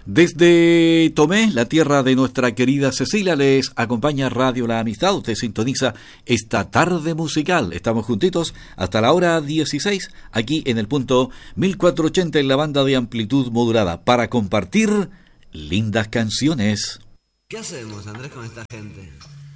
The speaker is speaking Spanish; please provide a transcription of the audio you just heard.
Desde Tomé, la tierra de nuestra querida Cecilia, les acompaña Radio La Amistad. Usted sintoniza esta tarde musical. Estamos juntitos hasta la hora 16, aquí en el punto 1480 en la banda de amplitud modulada, para compartir lindas canciones. ¿Qué hacemos, Andrés, con esta gente?